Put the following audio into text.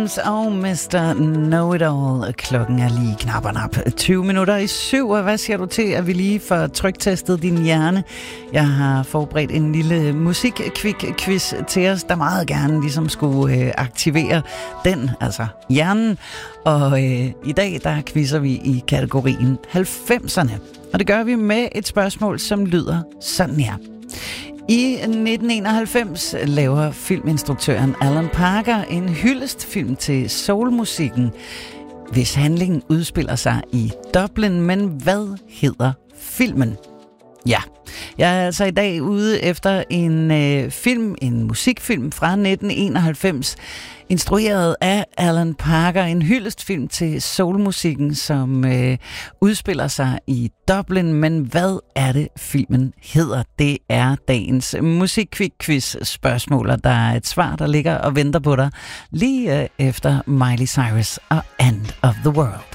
Og Mr. Know-It-All. Klokken er lige knap og nap 20 minutter i 7. Og hvad siger du til, at vi lige får tryktestet din hjerne? Jeg har forberedt en lille musik-quiz til os, der meget gerne ligesom skulle aktivere den, altså hjernen. Og i dag, der quizzer vi i kategorien 90'erne. Og det gør vi med et spørgsmål, som lyder sådan her. I 1991 laver filminstruktøren Alan Parker en hyldestfilm til soulmusikken, hvis handlingen udspiller sig i Dublin. Men hvad hedder filmen? Ja, jeg er altså i dag ude efter en musikfilm fra 1991, instrueret af Alan Parker, en hyldestfilm til soulmusikken, som udspiller sig i Dublin. Men hvad er det, filmen hedder? Det er dagens musikquiz-spørgsmål, og der er et svar, der ligger og venter på dig lige efter Miley Cyrus og End of the World.